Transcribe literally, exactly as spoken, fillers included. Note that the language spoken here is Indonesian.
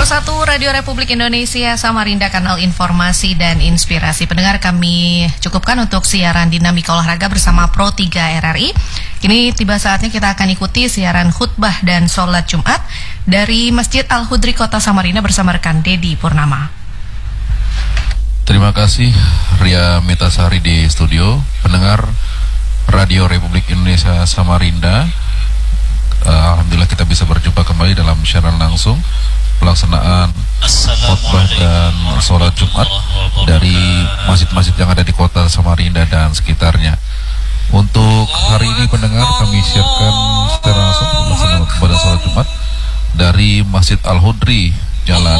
satu Radio Republik Indonesia Samarinda, kanal informasi dan inspirasi. Pendengar, kami cukupkan untuk siaran Dinamika Olahraga bersama Pro tiga R R I. Kini tiba saatnya kita akan ikuti siaran khutbah dan sholat Jumat dari Masjid Al-Hudri Kota Samarinda bersama rekan Dedi Purnama. Terima kasih Ria Metasari di studio. Pendengar Radio Republik Indonesia Samarinda, uh, Alhamdulillah kita bisa berjumpa kembali dalam siaran langsung pelaksanaan khutbah dan sholat Jumat dari masjid-masjid yang ada di kota Samarinda dan sekitarnya. Untuk hari ini pendengar, kami siapkan secara langsung pelaksanaan khutbah dan sholat Jumat dari Masjid Al-Hudri Jalan